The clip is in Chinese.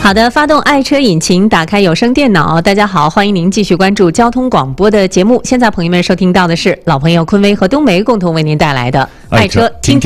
好的，发动爱车引擎，打开有声电脑。大家好，欢迎您继续关注交通广播的节目。现在朋友们收听到的是老朋友坤威和冬梅共同为您带来的爱车听听。